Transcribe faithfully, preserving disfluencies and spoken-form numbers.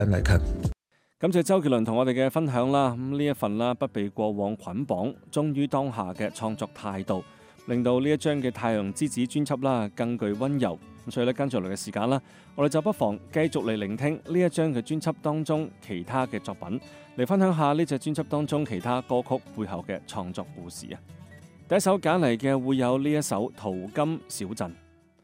來看。 感謝周杰倫同我哋嘅分享啦，咁呢一份啦不被過往捆綁，忠於當下嘅創作態度，令到呢一張嘅《太陽之子》專輯啦更具溫柔。咁所以咧跟住落嚟嘅時間啦，我哋就不妨繼續嚟聆聽呢一張嘅專輯當中其他嘅作品，嚟分享下呢隻專輯當中其他歌曲背後嘅創作故事啊。第一首揀嚟嘅會有呢一首《淘金小鎮》。